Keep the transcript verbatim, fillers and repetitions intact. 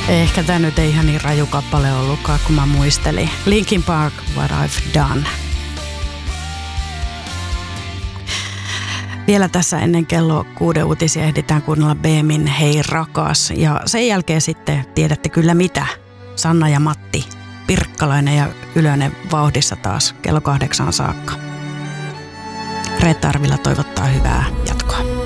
Ehkä tää nyt ei ihan niin raju kappale ollutkaan, kun mä muistelin. Linkin Park, What I've Done. Vielä tässä ennen kello kuuden uutisia ehditään kuunnella B M in Hei rakas. Ja sen jälkeen sitten tiedätte kyllä mitä. Sanna ja Matti, Pirkkalainen ja Ylönen vauhdissa taas kello kahdeksaan saakka. Reetta Arvila toivottaa hyvää jatkoa.